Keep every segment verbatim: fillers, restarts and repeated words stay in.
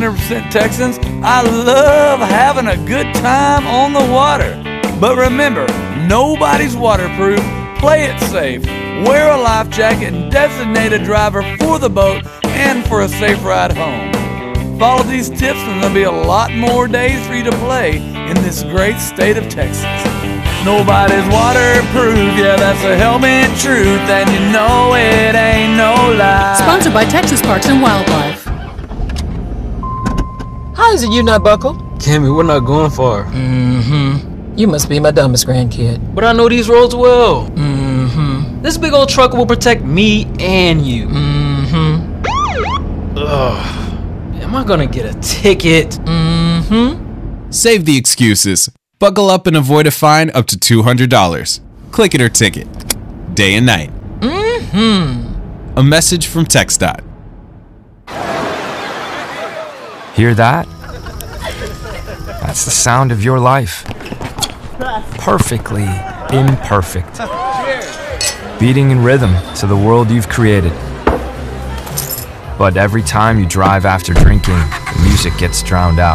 one hundred percent Texans, I love having a good time on the water. But remember, nobody's waterproof. Play it safe. Wear a life jacket and designate a driver for the boat and for a safe ride home. Follow these tips and there'll be a lot more days for you to play in this great state of Texas. Nobody's waterproof, yeah, that's a helmet truth, and you know it ain't no lie. Sponsored by Texas Parks and Wildlife. How is it you not buckle? Cammy, we're not going far. Mm-hmm. You must be my dumbest grandkid. But I know these roads well. Mm-hmm. This big old truck will protect me and you. Mm-hmm. Ugh. Am I gonna get a ticket? Mm-hmm. Save the excuses. Buckle up and avoid a fine up to two hundred dollars. Click it or ticket. Day and night. Mm-hmm. A message from TxDOT. Hear that? That's the sound of your life. Perfectly imperfect. Beating in rhythm to the world you've created. But every time you drive after drinking, the music gets drowned out.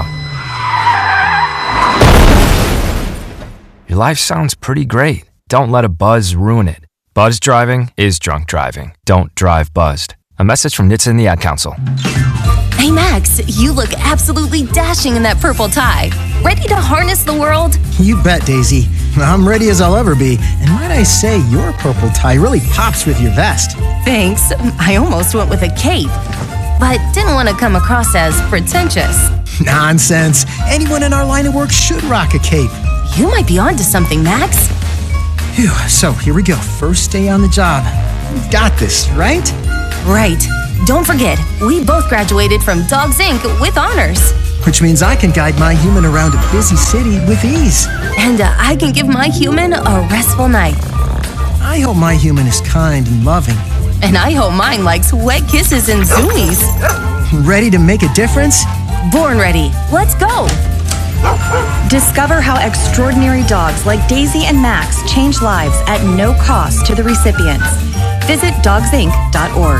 Your life sounds pretty great. Don't let a buzz ruin it. Buzz driving is drunk driving. Don't drive buzzed. A message from N H T S A and the Ad Council. Hey Max, you look absolutely dashing in that purple tie. Ready to harness the world? You bet, Daisy. I'm ready as I'll ever be. And might I say, your purple tie really pops with your vest. Thanks. I almost went with a cape, but didn't want to come across as pretentious. Nonsense. Anyone in our line of work should rock a cape. You might be onto something, Max. Phew, so here we go. First day on the job. We've got this, right? Right. Don't forget, we both graduated from Dogs Incorporated with honors. Which means I can guide my human around a busy city with ease. And uh, I can give my human a restful night. I hope my human is kind and loving. And I hope mine likes wet kisses and zoomies. Ready to make a difference? Born ready. Let's go. Discover how extraordinary dogs like Daisy and Max change lives at no cost to the recipients. Visit dogs inc dot org.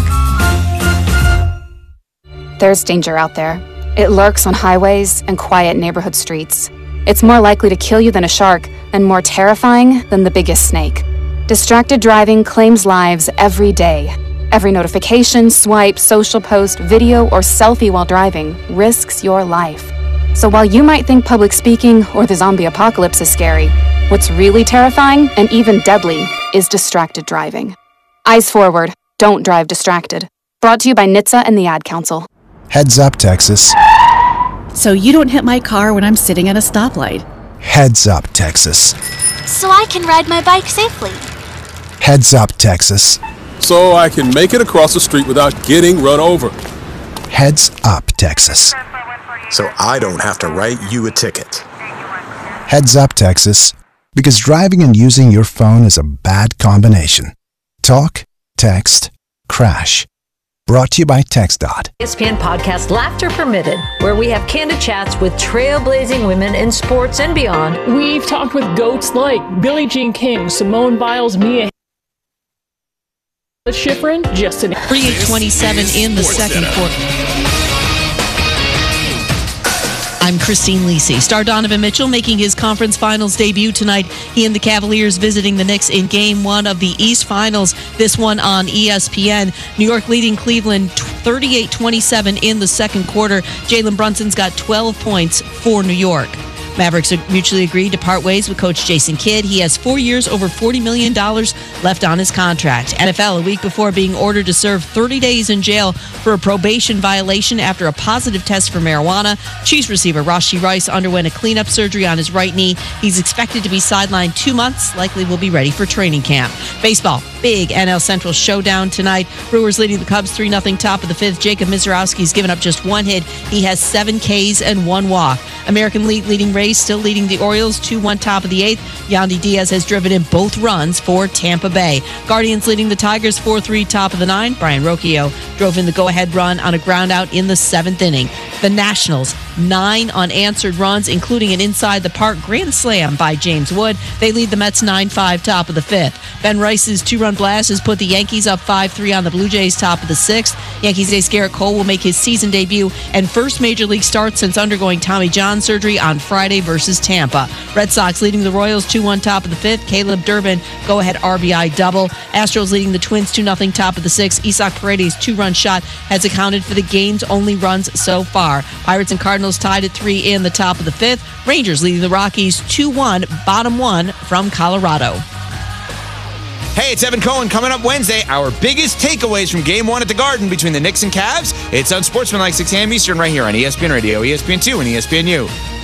There's danger out there. It lurks on highways and quiet neighborhood streets. It's more likely to kill you than a shark, and more terrifying than the biggest snake. Distracted driving claims lives every day. Every notification, swipe, social post, video, or selfie while driving risks your life. So while you might think public speaking or the zombie apocalypse is scary, what's really terrifying and even deadly is distracted driving. Eyes forward. Don't drive distracted. Brought to you by N H T S A and the Ad Council. Heads up, Texas. So you don't hit my car when I'm sitting at a stoplight. Heads up, Texas. So I can ride my bike safely. Heads up, Texas. So I can make it across the street without getting run over. Heads up, Texas. So I don't have to write you a ticket. Heads up, Texas. Because driving and using your phone is a bad combination. Talk, text, crash. Brought to you by TxDOT. E S P N podcast Laughter Permitted, where we have candid chats with trailblazing women in sports and beyond. We've talked with goats like Billie Jean King, Simone Biles, Mia Schifrin, Justin. forty-eight twenty-seven in the second quarter. I'm Christine Lisi. Star Donovan Mitchell making his conference finals debut tonight. He and the Cavaliers visiting the Knicks in game one of the East Finals. This one on E S P N. New York leading Cleveland thirty-eight twenty-seven in the second quarter. Jalen Brunson's got twelve points for New York. Mavericks have mutually agreed to part ways with coach Jason Kidd. He has four years, over forty million dollars left on his contract. N F L, a week before being ordered to serve thirty days in jail for a probation violation after a positive test for marijuana. Chiefs receiver Rashee Rice underwent a cleanup surgery on his right knee. He's expected to be sidelined two months, likely will be ready for training camp. Baseball, big N L Central showdown tonight. Brewers leading the Cubs three nothing top of the fifth. Jacob Mizorowski's given up just one hit. He has seven Ks and one walk. American League leading Rays still leading the Orioles two one top of the eighth. Yandy Diaz has driven in both runs for Tampa Bay. Guardians leading the Tigers four three top of the ninth. Brian Rocchio drove in the go-ahead run on a ground out in the seventh inning. The Nationals, nine unanswered runs, including an inside-the-park grand slam by James Wood. They lead the Mets nine five top of the fifth. Ben Rice's two-run blast has put the Yankees up five three on the Blue Jays top of the sixth. Yankees ace Garrett Cole will make his season debut and first major league start since undergoing Tommy John surgery on Friday versus Tampa. Red Sox leading the Royals two one top of the fifth. Caleb Durbin go-ahead R B I double. Astros leading the Twins two nothing top of the sixth. Isaac Paredes' two-run shot has accounted for the game's only runs so far. Pirates and Cardinals tied at three in the top of the fifth. Rangers leading the Rockies two one, bottom one from Colorado. Hey, it's Evan Cohen. Coming up Wednesday, our biggest takeaways from Game one at the Garden between the Knicks and Cavs. It's Unsportsmanlike, six a.m. Eastern, right here on E S P N Radio, E S P N two, and E S P N U.